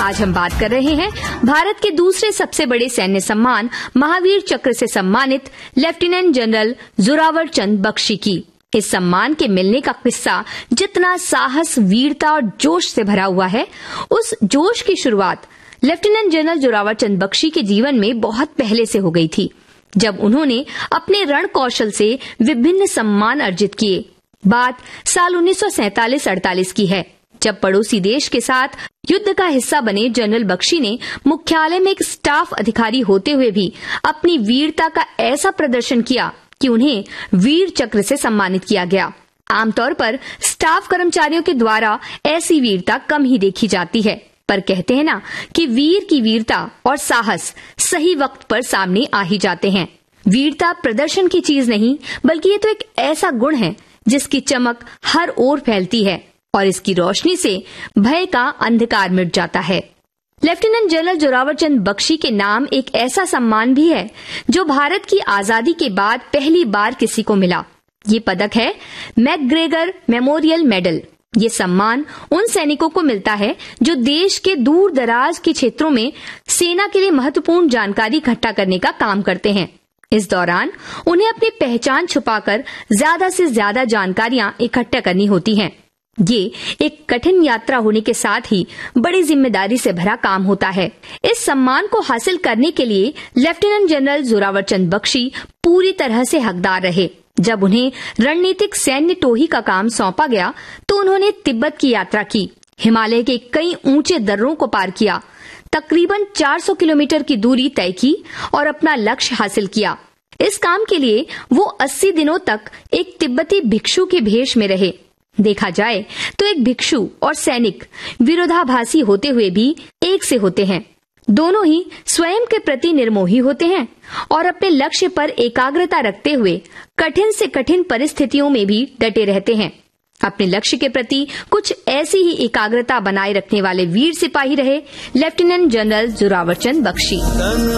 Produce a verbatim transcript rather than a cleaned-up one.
आज हम बात कर रहे हैं भारत के दूसरे सबसे बड़े सैन्य सम्मान महावीर चक्र से सम्मानित लेफ्टिनेंट जनरल जोरावर चंद बख्शी की। इस सम्मान के मिलने का किस्सा जितना साहस, वीरता और जोश से भरा हुआ है, उस जोश की शुरुआत लेफ्टिनेंट जनरल जोरावर चंद बख्शी के जीवन में बहुत पहले से हो गई थी, जब उन्होंने अपने रण कौशल से विभिन्न सम्मान अर्जित किए। बात साल उन्नीस सौ सैंतालीस अड़तालीस की है, जब पड़ोसी देश के साथ युद्ध का हिस्सा बने जनरल बख्शी ने मुख्यालय में एक स्टाफ अधिकारी होते हुए भी अपनी वीरता का ऐसा प्रदर्शन किया कि उन्हें वीर चक्र से सम्मानित किया गया। आमतौर पर स्टाफ कर्मचारियों के द्वारा ऐसी वीरता कम ही देखी जाती है, पर कहते हैं ना कि वीर की वीरता और साहस सही वक्त पर सामने आ ही जाते हैं। वीरता प्रदर्शन की चीज नहीं, बल्कि ये तो एक ऐसा गुण है जिसकी चमक हर ओर फैलती है और इसकी रोशनी से भय का अंधकार मिट जाता है। लेफ्टिनेंट जनरल जोरावर चंद बख्शी के नाम एक ऐसा सम्मान भी है जो भारत की आजादी के बाद पहली बार किसी को मिला। ये पदक है मैकग्रेगर मेमोरियल मेडल। ये सम्मान उन सैनिकों को मिलता है जो देश के दूर दराज के क्षेत्रों में सेना के लिए महत्वपूर्ण जानकारी इकट्ठा करने का काम करते हैं। इस दौरान उन्हें अपनी पहचान छुपाकर ज्यादा से ज्यादा जानकारियां इकट्ठा करनी होती हैं। ये एक कठिन यात्रा होने के साथ ही बड़ी जिम्मेदारी से भरा काम होता है। इस सम्मान को हासिल करने के लिए लेफ्टिनेंट जनरल जोरावर चंद बख्शी पूरी तरह से हकदार रहे। जब उन्हें रणनीतिक सैन्य टोही का काम सौंपा गया तो उन्होंने तिब्बत की यात्रा की, हिमालय के कई ऊंचे दर्रों को पार किया, तकरीबन चार सौ किलोमीटर की दूरी तय की और अपना लक्ष्य हासिल किया। इस काम के लिए वो अस्सी दिनों तक एक तिब्बती भिक्षु के भेष में रहे। देखा जाए तो एक भिक्षु और सैनिक विरोधाभासी होते हुए भी एक से होते हैं। दोनों ही स्वयं के प्रति निर्मोही होते हैं और अपने लक्ष्य पर एकाग्रता रखते हुए कठिन से कठिन परिस्थितियों में भी डटे रहते हैं। अपने लक्ष्य के प्रति कुछ ऐसी ही एकाग्रता बनाए रखने वाले वीर सिपाही रहे लेफ्टिनेंट जनरल जोरावर चंद बख्शी।